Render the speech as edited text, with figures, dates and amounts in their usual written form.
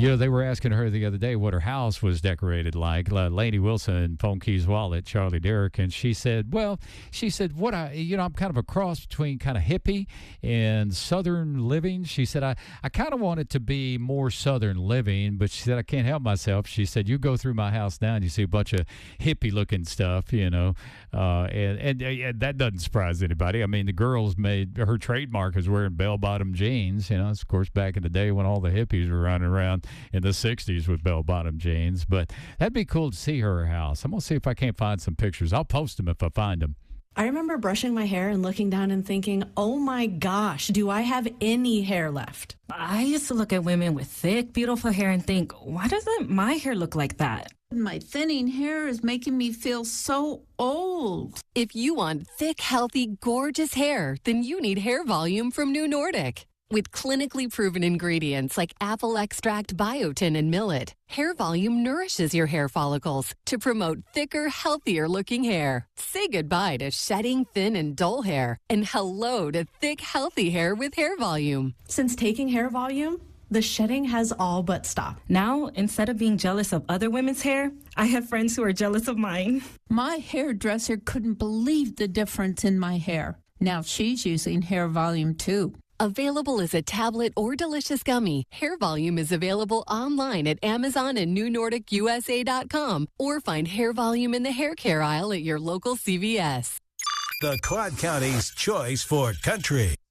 They were asking her the other day what her house was decorated like. Lady Wilson, Phone Keys Wallet, Charlie Derrick, and she said, I'm kind of a cross between kind of hippie and Southern living. She said, I kind of want it to be more Southern living, but she said, I can't help myself. She said, you go through my house now and you see a bunch of hippie-looking stuff, and that doesn't surprise anybody. I mean, the girls made her trademark is wearing bell-bottom jeans. It's, of course, back in the day when all the hippies were running around in the 60s with bell-bottom jeans. But that'd be cool to see her house. I'm going to see if I can't find some pictures. I'll post them if I find them. I remember brushing my hair and looking down and thinking, oh my gosh, do I have any hair left? I used to look at women with thick, beautiful hair and think, why doesn't my hair look like that? My thinning hair is making me feel so old. If you want thick, healthy, gorgeous hair, then you need Hair Volume from New Nordic. With clinically proven ingredients like apple extract, biotin, and millet, Hair Volume nourishes your hair follicles to promote thicker, healthier-looking hair. Say goodbye to shedding, thin, and dull hair, and hello to thick, healthy hair with Hair Volume. Since taking Hair Volume, the shedding has all but stopped. Now, instead of being jealous of other women's hair, I have friends who are jealous of mine. My hairdresser couldn't believe the difference in my hair. Now she's using Hair Volume too. Available as a tablet or delicious gummy, Hair Volume is available online at Amazon and NewNordicUSA.com, or find Hair Volume in the hair care aisle at your local CVS. The Quad County's choice for country.